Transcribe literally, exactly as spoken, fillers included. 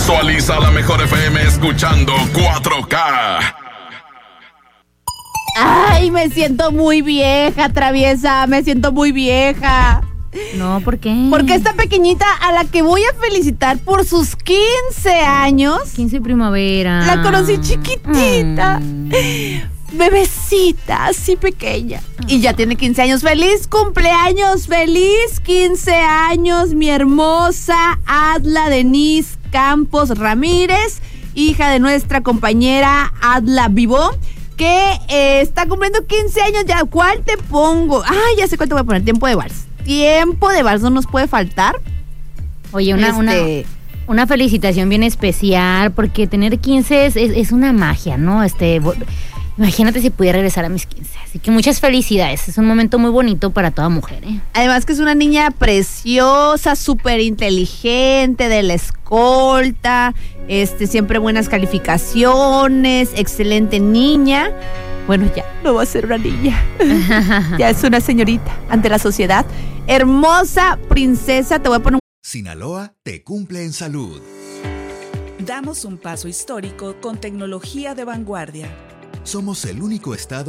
Visualiza la mejor F M escuchando cuatro K. Ay, me siento muy vieja, traviesa, me siento muy vieja. No, ¿por qué? Porque esta pequeñita a la que voy a felicitar por sus quince años, quince primavera. la conocí chiquitita, Mm. bebecita, así pequeña. Y ya tiene quince años. ¡Feliz cumpleaños! ¡Feliz quince años, mi hermosa Adla Denise Campos Ramírez, hija de nuestra compañera Adla Vivó, que eh, está cumpliendo quince años ya. ¿Cuál te pongo? Ay, ya sé cuál te voy a poner. Tiempo de vals. Tiempo de vals no nos puede faltar. Oye, una, Este... una, una felicitación bien especial, porque tener quince es, es, es una magia, ¿no? Este, imagínate si pudiera regresar a mis quince. Así que muchas felicidades. Es un momento muy bonito para toda mujer, ¿eh? Además que es una niña preciosa, súper inteligente, de la escolta, este, siempre buenas calificaciones, excelente niña. Bueno, ya no va a ser una niña. Ya es una señorita ante la sociedad. Hermosa princesa, te voy a poner un... Sinaloa te cumple en salud. Damos un paso histórico con tecnología de vanguardia. Somos el único estado